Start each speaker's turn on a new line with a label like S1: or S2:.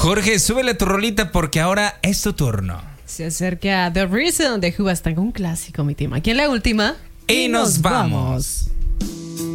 S1: Jorge, súbele tu rolita porque ahora es tu turno.
S2: Se acerca The Reason de Hoobastank, un clásico, mi team. Aquí en la última.
S1: Y nos vamos.